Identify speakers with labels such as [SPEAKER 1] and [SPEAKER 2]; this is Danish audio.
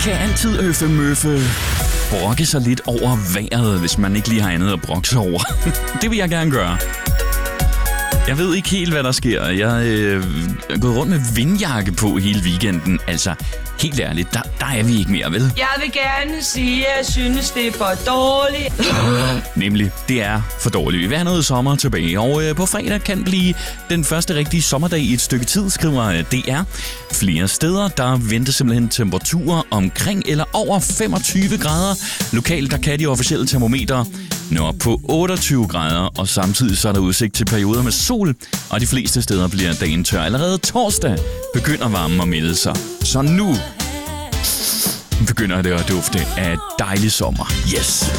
[SPEAKER 1] kan altid brokke sig lidt over vejret, hvis man ikke lige har andet at brokke sig over. Det vil jeg gerne gøre. Jeg ved ikke helt, hvad der sker. Jeg er gået rundt med vindjakke på hele weekenden. Altså, helt ærligt, der er vi ikke mere, vel?
[SPEAKER 2] Jeg vil gerne sige, at jeg synes, det er for dårligt.
[SPEAKER 1] Nemlig, det er for dårligt. Vi vil have noget sommer tilbage, og på fredag kan blive den første rigtige sommerdag i et stykke tid, skriver DR. Flere steder, der venter simpelthen temperaturer omkring eller over 25 grader. Lokalt, der kan de officielle termometer nå op på 28 grader, og samtidig så er der udsigt til perioder med sol, og de fleste steder bliver dagen tør. Allerede torsdag begynder varmen at melde sig. Så nu begynder det at dufte af dejlig sommer. Yes!